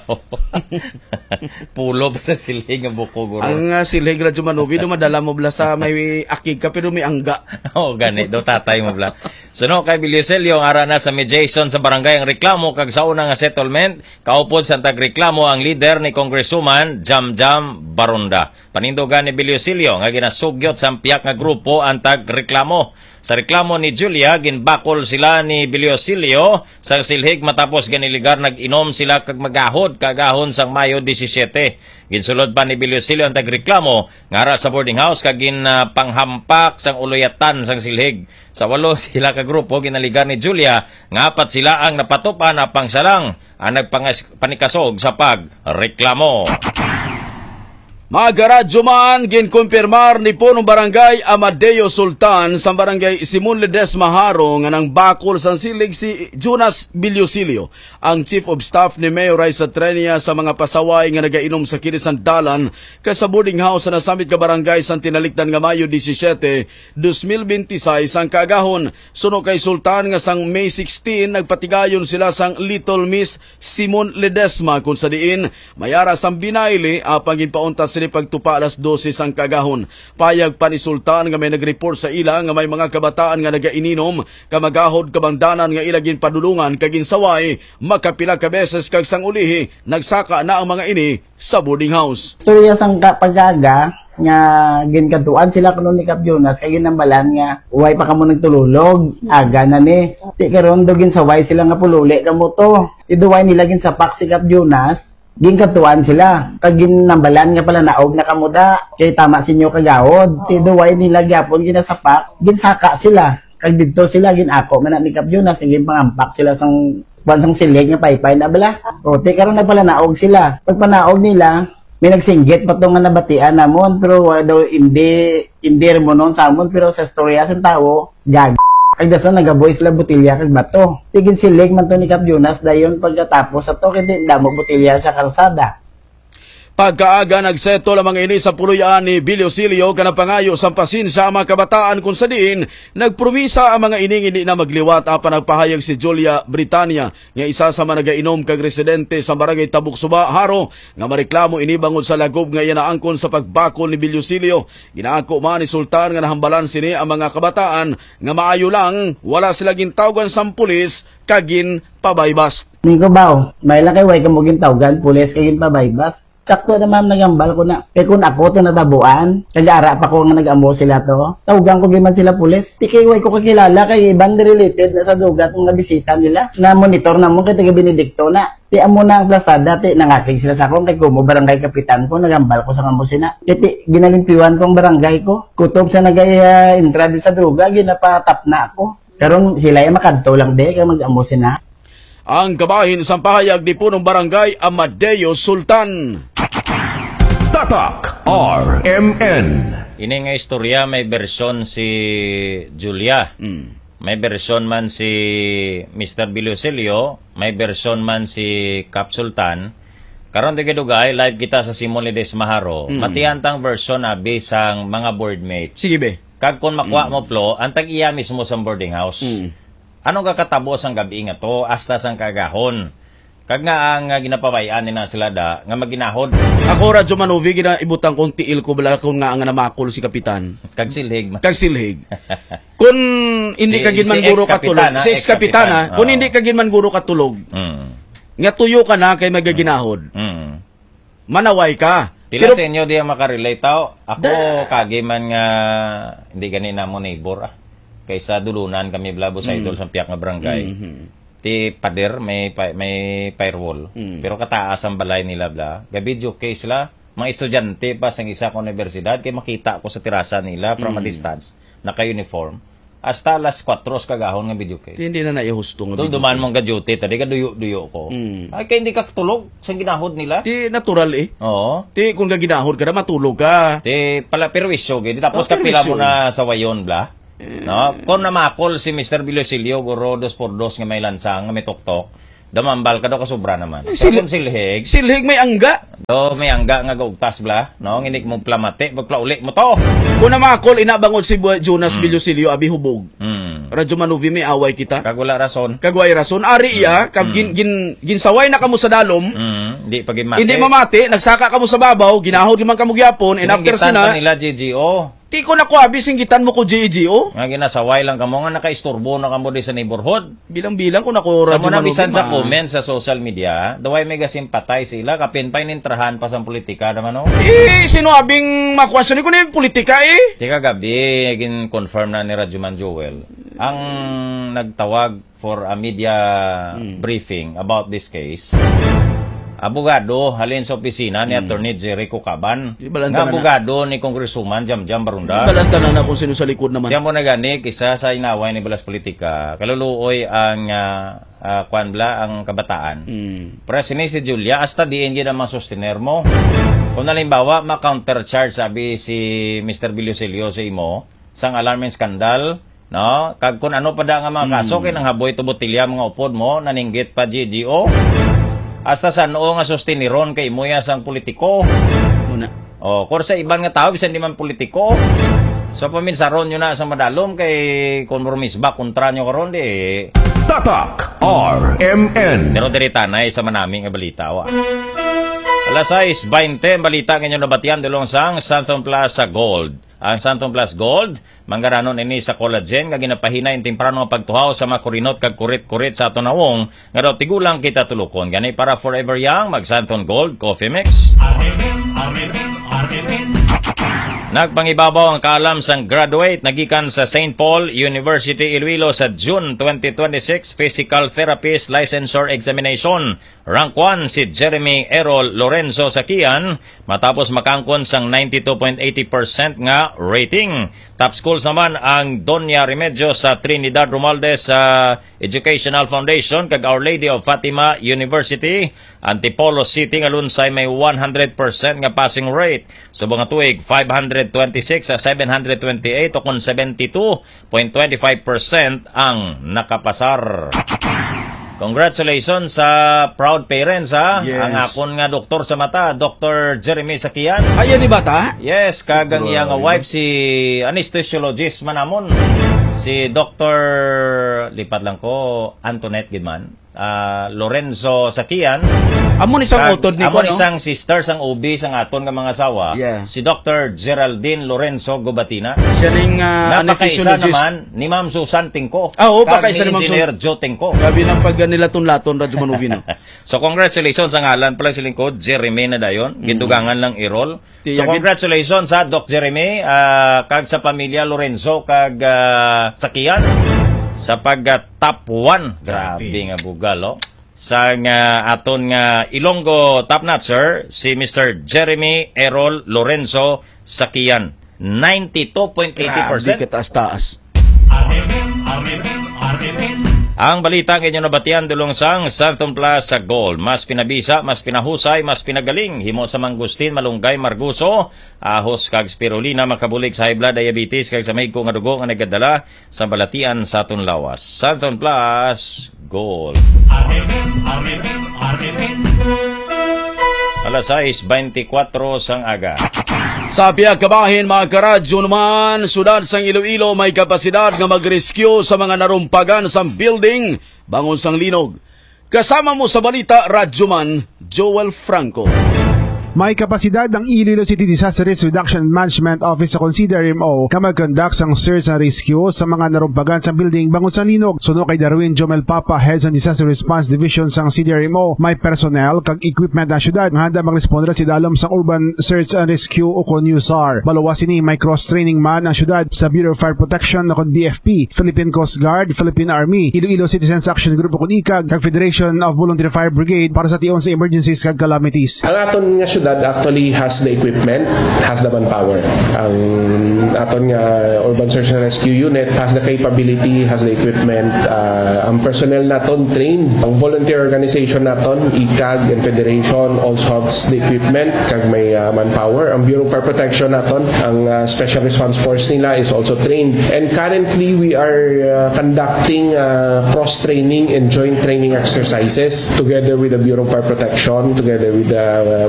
Pulo pa sa silig nga buko guro. Ang uh, silig radyo manubi do madala mo bla sa may akig ka pero may angga. Oh, gani do tatay mo bla. Suno kay Villosilio ang ara na sa mediation sa barangay ang reklamo kag sa una nga settlement kaupod sa tagreklamo ang leader ni Congresswoman Jamjam Baronda. Panindogan ni Villosilio nga ginasugyot sa piyak nga grupo ang tagreklamo. Sa reklamo ni Julia, ginbakol sila ni Biliosilio sa silhig matapos ganiligar nag-inom sila kag magahod kagahon sang Mayo disisyete. Ginsulod pa ni Biliosilio ang tagreklamo ngara sa boarding house kag gin uh, panhampak sang uluyatan sang silhig. Sa walo sila ka grupo ginaligar ni Julia ngapat sila ang napatupan na pangsalang ang nagpanikasog sa pagreklamo. Magaradyo man, ginkumpirmar ni punong barangay Amadeo Sultan sa barangay Simon Ledesma Haro nga nang bakol sa silig si Jonas Biliosilio, ang Chief of Staff ni Mayor Raisa Trenia sa mga pasaway nga nagainom sa kinisan dalan ka sa boarding house sa nasamit ka barangay sa tinalikdan nga Mayo disisyete, two thousand twenty-six ang kaagahon. Suno kay Sultan nga sang May sixteen nagpatigayon sila sang Little Miss Simon Ledesma kung sa diin mayara sang binaili apang ginpaunta sila pagtupa alas dose ang kagahon. Payag pa ni Sultan nga may nag-report sa ila nga may mga kabataan nga nagainom kamagahod kabangdanan nga ilagin padulungan kaginsaway makapila ka beses kag sang ulihi nagsaka na ang mga ini sa boarding house. Storya sang pagaga nga ginkatuan sila kuno ni Kap Jonas kay ginambalan nga way pa kamo nagtululog aga na ni ti karon dogin saway sila nga pululi kamo to iduway nila gin sa pak si Kap Jonas ginkatuan sila kag ginambalan nga pala naog na kamuda kay tama sinyo kagawod ti duway nila gyapon ginasapak ginsaka sila kag didto sila ginako man ni Kap Jonas kag ginpangampak sila sang bansang silig nga paypay na bala o ti karon na pala naog sila pag panaog nila may nagsinggit pa to nga nabatian namon pero uh, daw hindi hindi mo noon sa amon pero sa storya sa tao gag ay dason nagaboy sila botilya kag bato. Tigin silig man to ni Kap Jonas dayon pagkatapos sa to kiti damo botilya sa kalsada. Pagkaaga nagseto lamang ini sa puluyaan ni Biliosilio kanapangayo sa pasinsya ang mga kabataan kung sa diin nagpromisa ang mga ining hindi na magliwat apan nagpahayag si Julia Britannia nga isa sa managainom kag residente sa barangay Tabuksuba Haro nga mareklamo ini bangod sa lagob nga inaangkon sa pagbakol ni Biliosilio. Ginaako man ni Sultan nga nahambalan sini ang mga kabataan nga maayo lang wala sila gintawgan sa pulis kagin pabaybas. Niko baw, may lang kay way kamo gintawgan pulis kagin pabaybas. Sakto na ma'am nagambal ko na. Kaya kung ako ito natabuan, kag-ara pa ko nga nag-amo sila to. Tawagan ko giman sila pulis. Di kay way ko kakilala kay ibang related na sa dugat ng nabisita nila. Na monitor na mo kay taga Benedicto na. Ti amo na ang plastada, ti nangaking sila sa akong kay kumo barangay kapitan ko, nagambal ko sa ngambusina. Ti ginalimpiwan kong barangay ko. Kutob sa nagaya intra di sa duga, ginapatap na ako. Karon sila ay makadto lang de kay mag-amo sina. Ang kabahin sa pahayag ni punong barangay Amadeo Sultan. Tatak R M N. Ini nga istorya may bersyon si Julia. Mm. May bersyon man si Mister Biliosilio, may bersyon man si Kap Sultan. Karon di kadugay live kita sa Simon Ledesma Haro. Mm. Matiyantang version abi sang mga boardmates. Sige be. Kag kun makuha mm. mo Flo, antag iya mismo sa boarding house. Mm. Anong kakatabo sang gabi nga to hasta sang kagahon. Kag nga ang uh, ginapabayan na sila da nga maginahod. Ako radyo manuvi gina ibutang kong tiil ko bala kung nga nga namakol si kapitan. Kag silhig. Kag silhig. Kung hindi si, kagin man si guro katulog, si ex-kapitana, kung hindi kagin man guro katulog. Mm. Nga tuyo ka na kay magaginahod. Mm. Manaway ka. Pila sa inyo di makarelate tao. Ako da, kagi man nga hindi ganina mo neighbor ah. Kaysa dulunan kami blabo sa idol mm. sa piyak nga barangay. Mm-hmm. Ti pader may may firewall. Mm. Pero kataas ang balay nila bla. Ga video case la mga estudyante pa sa isa kong universidad kay makita ko sa terasa nila from mm. a distance naka-uniform. Hasta alas four kagahon nga video case. Hindi na naihusto nga. Doon duman mong ga-duty tadi ka duyo-duyo ko. Mm. Ay kay hindi ka tulog sa ginahod nila. Ti natural eh. Oo. Ti kung gaginahod ka na matulog ka. Ti pala perwisyo gid tapos oh, kapila mo na sa wayon bla. No, kung namakol si Mister Biliosilio guro dos por dos nga may lansang nga may tuktok, damambal ka daw kasubra naman. Sil silhig. Silhig may angga. Do may angga nga gaugtas bla, no, nginik mo plamate, magplauli mo to. Kung namakol inabangod si Jonas mm. Biliosilio abi hubog. Mm. Radyo manuvi may away kita. Kag wala rason. Kag way rason. Ari iya, kag mm. gin, gin ginsaway na kamo sa dalom. Mm. Di pagimate. Hindi mamate, nagsaka kamo sa babaw, ginahod man kamo gyapon and after sina nila G G O. Ti ko na ko abis gitan mo ko J G O. Nga ginasaway lang kamo nga nakaisturbo na kamo di sa neighborhood. Bilang-bilang ko na ko Sa radyo mo na Manubin, bisan sa ma. comment sa social media, daway mega simpatay sila kapin pa inintrahan pa sa politika naman oh. Eh, sino abing makuwansyon ko na yung politika eh? Tika gabi, gin confirm na ni Radyoman Joel ang nagtawag for a media Hmm. briefing about this case. Abogado halin sa opisina ni Attorney Jerry Cucaban. balanta Nga na na. abogado ni Congresswoman Jam Jam Barunda. Balanta na na kung sino sa likod naman. Diyan mo na gani, kisa sa inaway ni Balas Politika, kaluluoy ang uh, uh, kwanbla, ang kabataan. Mm. Pero sini si Julia, hasta diin yun ang masustiner mo. Kung nalimbawa, ma-countercharge, sabi si Mister Biliosilio sa imo, sang alarming skandal, no? Kag kung ano pa da nga mga kaso, mm. kinang haboy tubutilya mga upod mo, naninggit pa G G O. Hasta sa noo nga sustiniron kay imuya sang politiko. Muna. O, kung sa ibang nga tao, bisan di man politiko. So, paminsaron nyo na sa madalom kay konformis ba, kontra nyo karon di. Tatak R M N. Pero diri tanay sa manaming nga balita. Wa. Alas sais twenty, balita ngayon nabatian dulong sang Santon Plaza Gold. Ang Santon Plaza Gold, manggaranon ini sa collagen nga ginapahinay in temprano nga pagtuhaw sa mga kurinot kag kurit-kurit sa aton nawong nga daw tigulang kita tulukon. Gani para forever young, mag Santon Gold Coffee Mix. Nagpangibabaw ang kaalam sang graduate nagikan sa Saint Paul University Iloilo sa June twenty twenty-six Physical Therapist Licensure Examination. Rank one si Jeremy Errol Lorenzo Sakian matapos makangkon sang ninety-two point eight zero percent nga rating. Top schools naman ang Doña Remedios sa Trinidad Romualdez sa Educational Foundation kag Our Lady of Fatima University. Antipolo City nga lunsay may one hundred percent nga passing rate. Subong nga tuig five hundred twenty-six sa seven hundred twenty-eight o kung seventy-two point two five percent ang nakapasar. Congratulations sa proud parents ha. Yes. Ang akon nga doktor sa mata, Doctor Jeremy Sakian. Ayan ni bata? Yes, kagang iya nga wife si anesthesiologist manamon. Si Doctor lipat lang ko Antoinette Gidman. Uh, Lorenzo Sakian. Amon isang Kag, utod ni amon ko, no? isang sister sang O B sang aton nga mga asawa. Yeah. Si Doctor Geraldine Lorenzo Gobatina. Siya ring uh, napakaisa anesthesiologist. naman ni Ma'am Susan Tingko. Ah, oo, Kag pakaisa ni ni Ma'am Engineer Joe Tingko. Gabi ng pag nila laton Radyo Manubin. So congratulations sa ngalan pala siling ko Jeremy na dayon. Gindugangan lang i-roll. So congratulations sa Doc Jeremy uh, kag sa pamilya Lorenzo kag uh, Sakian sa pag uh, top one. Grabe nga bugal oh. Sa nga aton nga Ilonggo top notcher si Mister Jeremy Errol Lorenzo Sakian. ninety-two point eight zero percent. Grabe kataas-taas. Ang balita ng inyong nabatian dulong sang Santon Plaza Gold. Mas pinabisa, mas pinahusay, mas pinagaling. Himo sa Mangustin, Malunggay, Marguso, ahos kag spirulina, makabulig sa high blood diabetes, kag sa may nga dugo nga nagadala sa balatian sa aton lawas. Santon Plaza Gold. Alas sais twenty-four sang aga. Sa piyag kabahin mga karadyo naman, sudad sang Iloilo may kapasidad nga mag-rescue sa mga narumpagan sa building bangon sang linog. Kasama mo sa balita, Radyoman Joel Franco. May kapasidad ang Iloilo City Disaster Risk Reduction and Management Office sa Consider M O ka mag-conduct sang search and rescue sa mga narumpagan sa building bangon sa linog. Suno kay Darwin Jomel Papa, Head sa Disaster Response Division sang C D R M O, may personnel kag equipment na syudad nga handa mag-responder si dalom sang Urban Search and Rescue o kon U S A R. Balawa sini may cross-training man ang syudad sa Bureau of Fire Protection na kon B F P, Philippine Coast Guard, Philippine Army, Iloilo Citizens Action Group o kon I C A G, kag Federation of Volunteer Fire Brigade para sa tion sa emergencies kag calamities. Ang aton nga syudad actually has the equipment, has the manpower. Ang aton nga Urban Search and Rescue Unit has the capability, has the equipment. Uh, ang personnel naton trained. Ang volunteer organization naton, I C A G and Federation also has the equipment kag may uh, manpower. Ang Bureau of Fire Protection naton, ang uh, Special Response Force nila is also trained. And currently we are uh, conducting uh, cross-training and joint training exercises together with the Bureau of Fire Protection, together with the uh, volunteer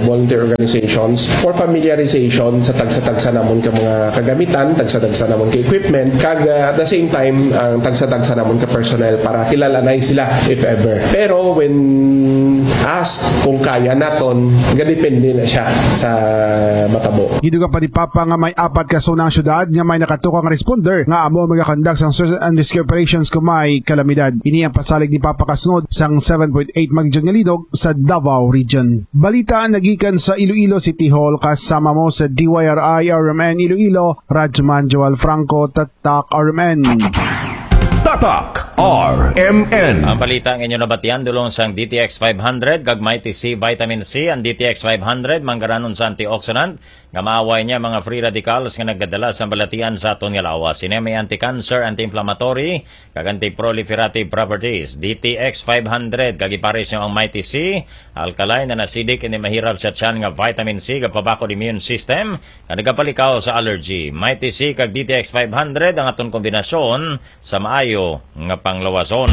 organizations for familiarization sa tagsa-tagsa namon ka mga kagamitan, tagsa-tagsa namon ka equipment, kag uh, at the same time ang tagsa-tagsa namon ka personnel para kilalanay sila if ever. Pero when ask kung kaya naton, gadepende na siya sa matabo. Giduga pa ni Papa nga may apat ka sunang syudad nga may nakatukang responder nga amo magakandak sang search and rescue operations kung may kalamidad. Ini ang pasalig ni Papa kasunod sang seven point eight magnitude nga linog sa Davao Region. Balita nagikan sa Iloilo City Hall kasama mo sa D Y R I R M N Iloilo, Radyoman Joel Franco, Tatak R M N. Tatak R M N. Ang balita ang inyo nabatian dulong sang D T X five hundred, gagmay T C vitamin C, ang D T X five hundred, manggaranon sa antioxidant, nga maaway niya mga free radicals nga nagdadala sa balatian sa aton nga lawas. Sine may anti-cancer, anti-inflammatory, kag anti-proliferative properties. D T X five hundred, kagipares nyo ang Mighty C, alkaline na acidic, hindi mahirap sa tiyan nga vitamin C, kapabakod immune system, nga nagapalikaw sa allergy. Mighty C kag D T X five hundred, ang aton kombinasyon sa maayo nga panglawason.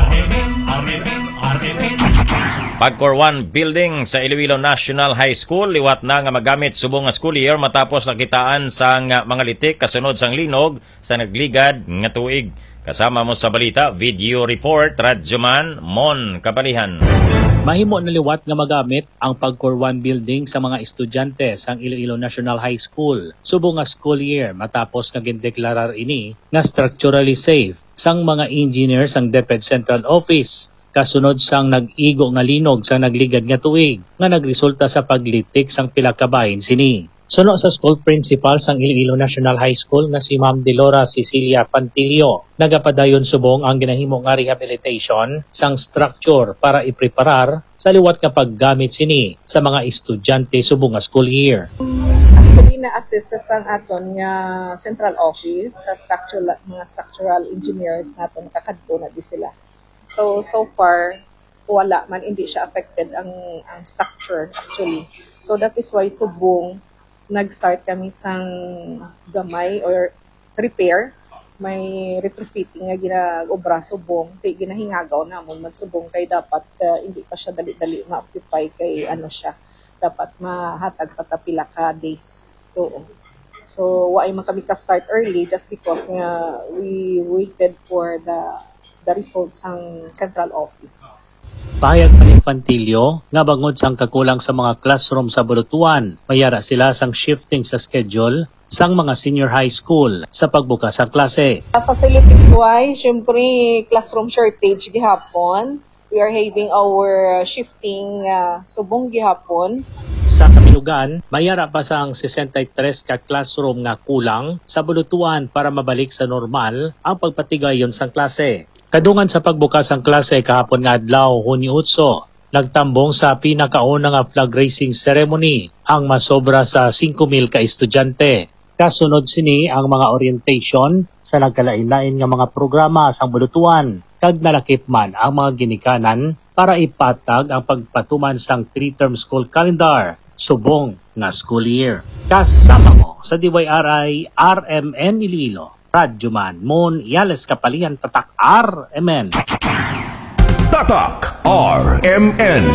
Pagcor one building sa Iloilo National High School, liwat na nga magamit subong nga school year matapos nakitaan sang mga litik kasunod sang linog sa nagligad nga tuig. Kasama mo sa balita, video report, Radyoman Mon Kapalihan. Mahimo na liwat nga magamit ang Pagcor one building sa mga estudyante sang Iloilo National High School subong nga school year matapos nga gindeklarar ini nga structurally safe sang mga engineer sang DepEd Central Office kasunod sang nag-igo nga linog sa nagligad nga tuig nga nagresulta sa paglitik sang pila ka bahin sini. Suno sa school principal sang Iloilo National High School nga si Ma'am Delora Cecilia Pantilio, nagapadayon subong ang ginahimo nga rehabilitation sang structure para ipreparar sa liwat nga paggamit sini sa mga estudyante subong nga school year. Actually, na-assist sa aton nga central office sa structural mga structural engineers naton kakadto na di sila. So, so far, wala man, hindi siya affected ang, ang structure actually. So, that is why subong nag-start kami sang gamay or repair. May retrofitting nga gina-obra subong. Kaya ginahingagaw namon magsubong kay dapat uh, hindi pa siya dali-dali ma-occupy kay ano siya. Dapat mahatag patapila ka days. Oo. So, why man kami ka-start early just because nga we waited for the the results ng central office. Pahayag pa ni Pantilio nga bangod sang kakulang sa mga classroom sa Bulutuan, mayara sila sang shifting sa schedule sang mga senior high school sa pagbukas sa klase. Uh, Facilities-wise, syempre classroom shortage gihapon. We are having our shifting uh, subong gihapon. Sa Kamilugan, mayara pa sang sesentaytres ka classroom nga kulang sa Bulutuan para mabalik sa normal ang pagpatigayon sang klase. Kadungan sa pagbukas ang klase kahapon nga adlaw Hunyo eight, nagtambong sa pinakauna nga flag raising ceremony ang masobra sa five mil ka estudyante. Kasunod sini ang mga orientation sa nagkalain-lain nga mga programa sa Bulutuan kag nalakip man ang mga ginikanan para ipatag ang pagpatuman sang three-term school calendar subong nga school year. Kasama mo sa D Y R I R M N Iloilo, Radyoman Mon Yales Kapalian, Tatak R M N. Tatak R M N.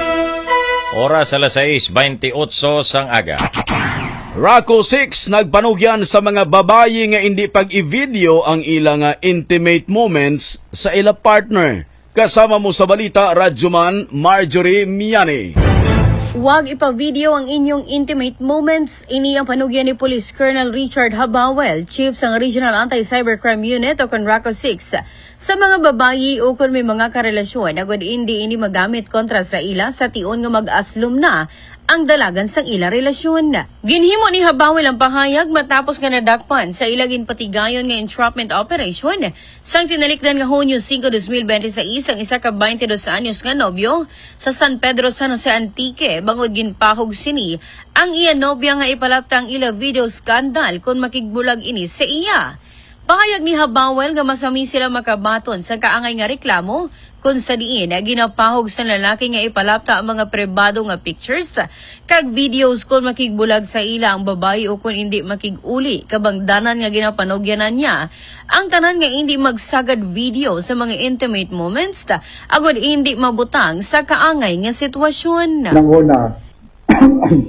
Oras alas sais twenty-eight sang aga. Raco six nagpanugyan sa mga babayi nga hindi pag-i-video ang ilang intimate moments sa ila partner. Kasama mo sa balita, Radyoman Marjorie Miani. Huwag ipa-video ang inyong intimate moments. Ini ang panugyan ni Police Colonel Richard Habawel, Chief ng Regional Anti-Cybercrime Unit o Raco six. Sa mga babayi o kung may mga karelasyon, agad hindi ini magamit kontra sa ila sa tion nga mag-aslum na ang dalagan sang ila relasyon. Ginhimo ni Habawel ang pahayag matapos nga nadakpan sa ilagin patigayon nga entrapment operation sang tinalikdan nga Hunyo five, twenty twenty-six ang isa ka twenty-two anyos nga nobyo sa San Pedro, San Jose Antique bangod ginpahog sini ang iya nobya nga ipalaptang ila video scandal kung makigbulag ini sa iya. Pahayag ni Habawel nga masami sila makabaton sa kaangay nga reklamo kung sa diin na ginapahog sa lalaki nga ipalapta ang mga pribado nga pictures kag videos kung makigbulag sa ila ang babae o kung hindi makiguli kabangdanan nga ginapanogyanan niya ang tanan nga hindi magsagad video sa mga intimate moments agud hindi mabutang sa kaangay nga sitwasyon. Nang una